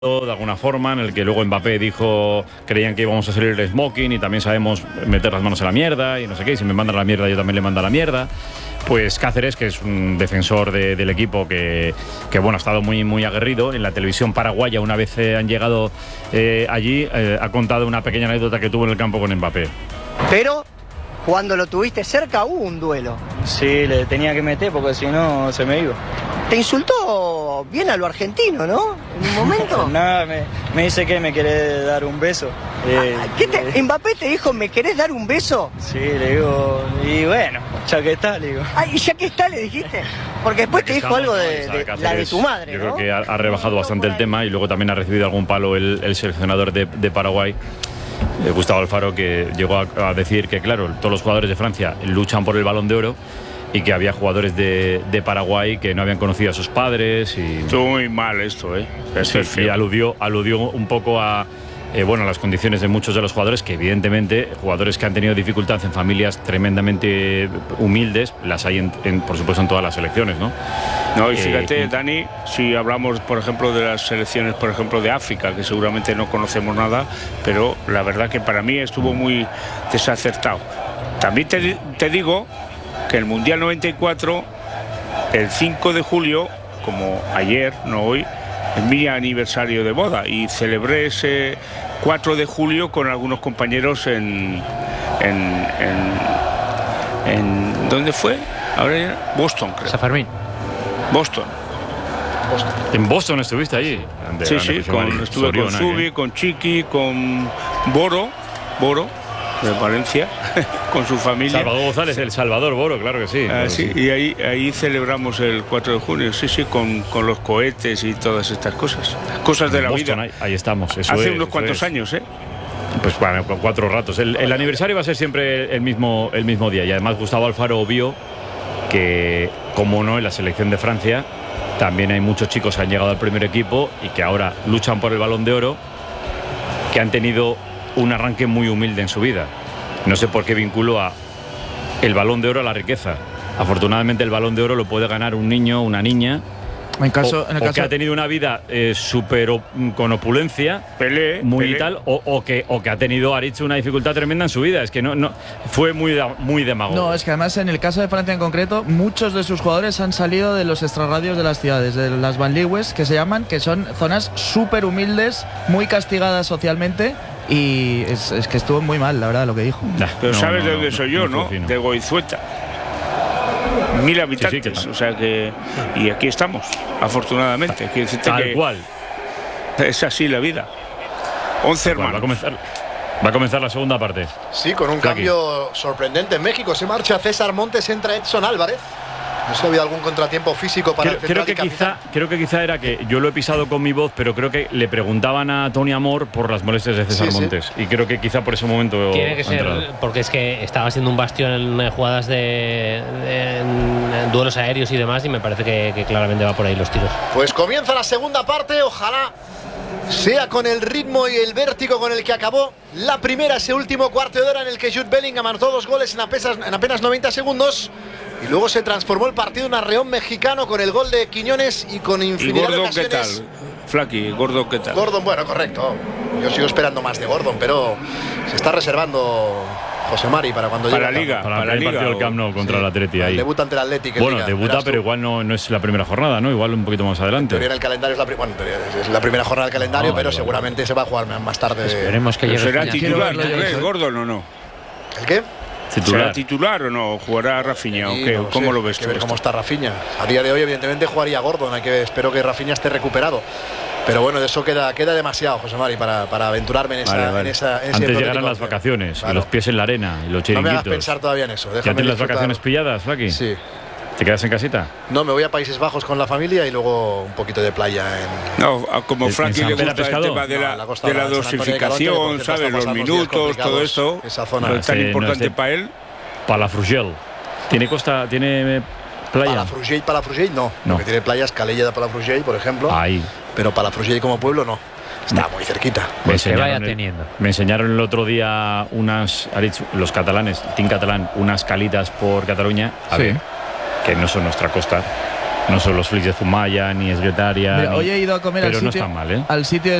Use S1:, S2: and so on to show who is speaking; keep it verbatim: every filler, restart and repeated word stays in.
S1: de alguna forma, en el que luego Mbappé dijo, creían que íbamos a salir el smoking y también sabemos meter las manos en la mierda y no sé qué, y si me mandan a la mierda yo también le mando a la mierda. Pues Cáceres, que es un defensor de, del equipo que, que bueno, ha estado muy, muy aguerrido en la televisión paraguaya, una vez eh, han llegado eh, allí, eh, ha contado una pequeña anécdota que tuvo en el campo con Mbappé.
S2: Pero cuando lo tuviste cerca hubo un duelo.
S3: Sí, le tenía que meter porque si no se me iba.
S2: Te insultó bien a lo argentino, ¿no? En un momento.
S3: Nada, me, me dice que me quiere dar un beso. Eh,
S2: ah, ¿qué te, eh, ¿Mbappé te dijo, me querés dar un beso?
S3: Sí, le digo, y bueno, ya que está, le digo.
S2: Ah, y ya que está, le dijiste. Porque después te dijo algo de, de, de la de tu madre,
S1: Yo
S2: ¿no?
S1: creo que ha, ha rebajado bastante el tema y luego también ha recibido algún palo el, el seleccionador de, de Paraguay, eh, Gustavo Alfaro, que llegó a, a decir que, claro, todos los jugadores de Francia luchan por el Balón de Oro y que había jugadores de, de Paraguay que no habían conocido a sus padres. Y
S4: estuvo muy mal esto, ¿eh?
S1: Sí, y aludió, aludió un poco a eh, bueno, las condiciones de muchos de los jugadores, que evidentemente, jugadores que han tenido dificultad en familias tremendamente humildes, las hay, en, en, por supuesto, en todas las selecciones, ¿no?
S4: No, y fíjate,
S1: eh,
S4: Dani, si hablamos, por ejemplo, de las selecciones, por ejemplo, de África, que seguramente no conocemos nada, pero la verdad que para mí estuvo muy desacertado. También te, te digo que el Mundial noventa y cuatro, el cinco de julio, como ayer, no hoy, es mi aniversario de boda y celebré ese cuatro de julio con algunos compañeros en... en, en, en ¿dónde fue? Ahora ya, Boston, creo.
S5: San Fermín.
S4: Boston.
S1: Boston. ¿En Boston estuviste allí?
S4: De, sí, sí, con, estuve Soriona, con Subi, ¿eh? Con Chiqui, con Boro, Boro, de Valencia, con su familia.
S1: Salvador González, el Salvador Boro, claro que sí.
S4: Ah,
S1: claro
S4: sí,
S1: sí.
S4: Y ahí, ahí celebramos el cuatro de junio, sí, sí, con, con los cohetes y todas estas cosas. Cosas de
S1: en
S4: la
S1: Boston,
S4: vida.
S1: Ahí, ahí estamos. Eso
S4: Hace
S1: es,
S4: unos cuantos
S1: es.
S4: años, ¿eh?
S1: Pues bueno, con cuatro ratos. El, el aniversario va a ser siempre el mismo, el mismo día. Y además Gustavo Alfaro vio que, como no, en la selección de Francia también hay muchos chicos que han llegado al primer equipo y que ahora luchan por el Balón de Oro, que han tenido un arranque muy humilde en su vida. No sé por qué vinculo a el Balón de Oro a la riqueza. Afortunadamente el Balón de Oro lo puede ganar un niño, una niña,
S5: en caso,
S1: o,
S5: en el
S1: o
S5: caso...
S1: que ha tenido una vida eh, súper con opulencia,
S4: Pelé,
S1: muy
S4: Pelé.
S1: tal, o, o, que, o que ha tenido Aritz una dificultad tremenda en su vida. Es que no, no fue muy, muy demagogo.
S5: No, es que además en el caso de Francia en concreto, muchos de sus jugadores han salido de los extrarradios de las ciudades, de las banlieues, que se llaman, que son zonas súper humildes, muy castigadas socialmente. Y es, es que estuvo muy mal, la verdad, lo que dijo.
S1: Nah,
S4: Pero
S1: no,
S4: sabes
S1: no,
S4: de dónde
S1: no,
S4: soy
S1: no,
S4: yo,
S1: no
S4: ¿no?
S1: fino.
S4: De Goizueta. Mil habitantes,
S1: Sí, sí, que
S4: o sea que... Y aquí estamos, afortunadamente. Quiero decirte
S1: Tal
S4: que
S1: cual.
S4: es así la vida. Once
S1: Bueno,
S4: hermanos.
S1: va a comenzar, va a comenzar la segunda parte.
S6: Sí, con un
S1: Aquí.
S6: cambio sorprendente en México. Se marcha César Montes, entra Edson Álvarez. No sé si ha habido algún contratiempo físico para
S1: Creo,
S6: el
S1: creo
S6: central
S1: que
S6: y
S1: quizá, creo que quizá era que yo lo he pisado con mi voz, pero creo que le preguntaban a Tony Amor por las molestias de César
S6: Sí, sí.
S1: Montes. Y creo que quizá por ese momento.
S7: Tiene que
S1: ha
S7: ser,
S1: entrado.
S7: porque es que estaba siendo un bastión en eh, jugadas de, de en, en duelos aéreos y demás, y me parece que, que claramente va por ahí los tiros.
S6: Pues comienza la segunda parte, ojalá sea con el ritmo y el vértigo con el que acabó la primera, ese último cuarto de hora en el que Jude Bellingham anotó dos goles en apenas, en apenas noventa segundos. Y luego se transformó el partido en un arreón mexicano con el gol de Quiñones y con
S4: ¿Y
S6: infinidad de
S4: Gordon qué
S6: ocasiones.
S4: tal? Flaky, Gordon qué tal?
S6: Gordon, bueno, correcto. Yo sigo esperando más de Gordon, pero se está reservando José Mari para cuando
S4: Para
S6: llegue
S4: la Liga.
S1: Para,
S4: para
S1: el
S4: Liga,
S1: partido del
S4: o-
S1: Camp Nou contra
S6: Sí,
S1: el Atleti
S6: el
S1: ahí.
S6: debut ante el Athletic en
S1: Bueno,
S6: Liga,
S1: debuta,
S6: verás
S1: pero
S6: tú.
S1: igual no, no es la primera jornada, ¿no? Igual un poquito más
S6: En
S1: adelante.
S6: teoría en el calendario es la, pri- bueno, en teoría es la primera jornada del calendario,
S1: Ah, vale,
S6: pero
S1: vale,
S6: seguramente se va a jugar más tarde.
S5: Esperemos que
S4: Pero
S5: llegue
S4: será
S5: España.
S4: titular,
S5: Quiero
S4: ¿tú
S5: verlo
S4: crees,
S5: yo, ¿eh?
S4: Gordon o no?
S6: ¿El qué?
S1: Titular.
S4: ¿Será titular o no? ¿Jugará Rafinha o
S6: Sí,
S4: qué?
S6: no
S4: ¿Cómo
S6: sé,
S4: lo ves
S6: hay que
S4: tú
S6: ver
S4: esto?
S6: cómo está Rafinha. A día de hoy, evidentemente, jugaría Gordon. Hay que, espero que Rafinha esté recuperado. Pero bueno, de eso queda, queda demasiado, José Mari, para, para aventurarme en esa,
S4: Vale, vale.
S6: En esa en ese
S1: Antes llegarán
S6: hipotético
S1: las
S6: opción.
S1: vacaciones
S6: Claro.
S1: y los pies en la arena y los
S6: No me
S1: chiringuitos.
S6: hagas pensar todavía en eso.
S1: ¿Ya
S6: Déjame
S1: tienes las
S6: disfrutar.
S1: vacaciones pilladas, Flaki?
S6: Sí.
S1: ¿Te quedas en casita?
S6: No, me voy a Países Bajos con la familia y luego un poquito de playa en...
S4: No, a- como
S1: ¿En
S4: Frankie
S1: San
S4: le
S1: Pedro
S4: gusta el
S1: Pescado?
S4: tema de
S6: No,
S4: la,
S6: en la Costa
S4: de la
S6: Brava, en San Antonio de Calonte, que, por
S4: dosificación,
S6: cierto,
S4: ¿sabes?
S6: está
S4: Los
S6: pasando unos días
S4: minutos, todo
S6: complicados,
S4: esto.
S6: esa zona.
S4: Pues es tan
S1: Sí, no,
S4: importante
S1: este-
S4: para él.
S1: Palafrugell. ¿Tiene costa, tiene playa?
S6: Palafrugell, Palafrugell, no.
S1: No.
S6: Lo que tiene playa es Calella de Palafrugell, por ejemplo.
S1: Ahí.
S6: Pero Palafrugell como pueblo no. Está muy cerquita.
S1: Me
S5: Pues que vaya
S1: enseñaron, el,
S5: teniendo.
S1: me enseñaron el otro día unas, Aritz, los catalanes, Team Catalán, unas calitas por Cataluña, a
S5: Sí.
S1: ver, que no son nuestra costa, No son los Flix de Zumaya ni Esguetaria.
S5: Mira,
S1: ni...
S5: hoy he ido a comer
S1: pero
S5: al
S1: no
S5: sitio,
S1: está mal, ¿eh?
S5: al sitio